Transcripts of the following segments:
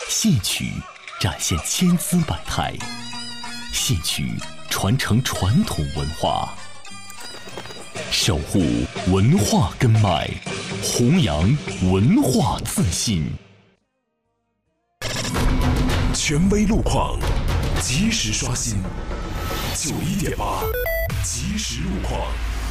戏曲展现千姿百态，戏曲传承传统文化，守护文化根脉，弘扬文化自信。 权威路况，及时刷新。91.8，即时路况。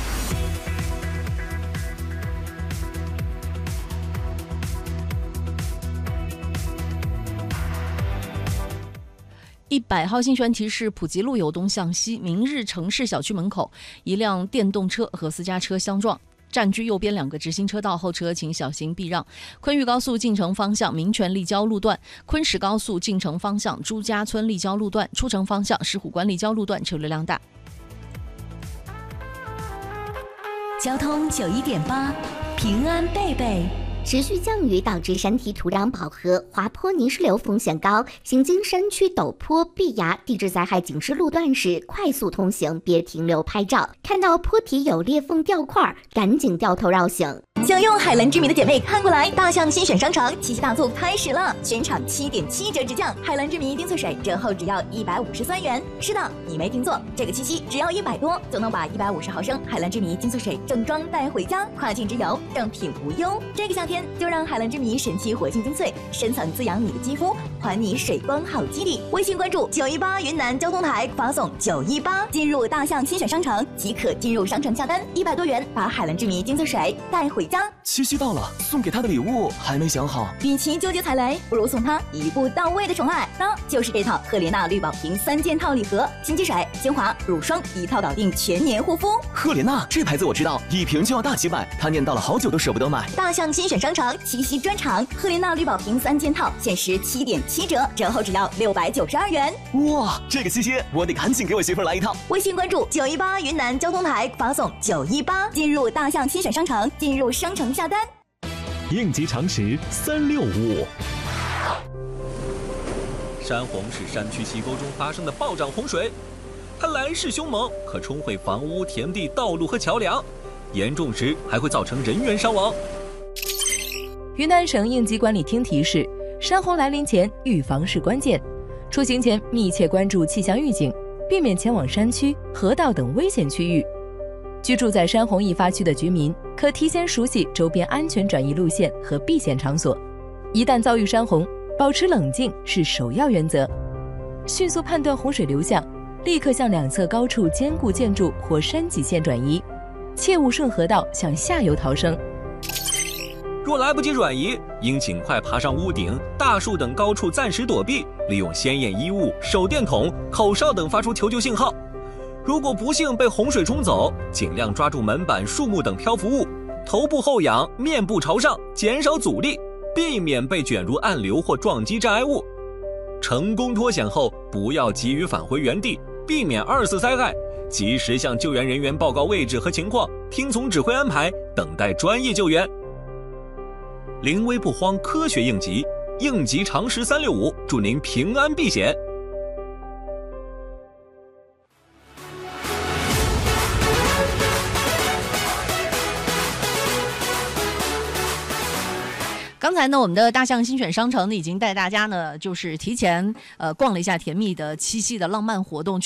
100号新闻提示：普吉路由东向西，明日城市小区门口，一辆电动车和私家车相撞，占据右边2个直行车道，后车请小心避让。昆玉高速进城方向民权立交路段，昆石高速进城方向朱家村立交路段，出城方向石虎关立交路段车流量大。 交通91.8，平安贝贝。 持续降雨导致山体土壤饱和，滑坡泥石流风险高，行经山区陡坡、壁崖、地质灾害警示路段时，快速通行，别停留拍照。看到坡体有裂缝掉块，赶紧掉头绕行。 想用海蓝之谜的姐妹看过来，大象新选商城七夕大促开始了，全场7.7折直降，海蓝之谜丁翠水折后只要153元。是的，你没听错，这个七夕只要100多就能把150毫升海蓝之谜丁翠水正装带回家，跨境之游正品无忧。这个夏天就让海蓝之谜神奇活性精粹深层滋养你的肌肤，还你水光好肌理。微信关注918云南交通台，发送918进入大象新选商城即可进入商城下单，100多元把海蓝之谜精粹水带回家。 七夕到了，送给他的礼物还没想好。 与其纠结踩雷，不如送他一步到位的宠爱。那就是这套赫莲娜绿宝瓶3件套礼盒，新机水、精华、乳霜一套搞定全年护肤。 赫莲娜这牌子我知道，一瓶就要大几百，他念叨了好久都舍不得买。 大象新选商城七夕专场，赫莲娜绿宝瓶3件套，限时7.7折，折后只要692元。 哇，这个七夕我得赶紧给我媳妇来一套。 微信关注918云南交通台，发送918进入大象新选商城，进入商城下单。 应急常识365。 山洪是山区溪沟中发生的暴涨洪水，它来势凶猛，可冲毁房屋、田地、道路和桥梁，严重时还会造成人员伤亡。 云南省应急管理厅提示：山洪来临前，预防是关键。出行前密切关注气象预警，避免前往山区、河道等危险区域。居住在山洪易发区的居民可提前熟悉周边安全转移路线和避险场所。一旦遭遇山洪，保持冷静是首要原则。迅速判断洪水流向，立刻向两侧高处坚固建筑或山脊线转移，切勿顺河道向下游逃生。 若来不及转移，应尽快爬上屋顶、大树等高处暂时躲避，利用鲜艳衣物、手电筒、口哨等发出求救信号。如果不幸被洪水冲走，尽量抓住门板、树木等漂浮物，头部后仰，面部朝上，减少阻力，避免被卷入暗流或撞击障碍物。成功脱险后，不要急于返回原地，避免2次灾害，及时向救援人员报告位置和情况，听从指挥安排，等待专业救援。临危不慌，科学应急，应急常识365，祝您平安避险。 刚才呢，我们的大象新选商城呢，已经带大家呢，就是提前逛了一下甜蜜的七夕的浪漫活动。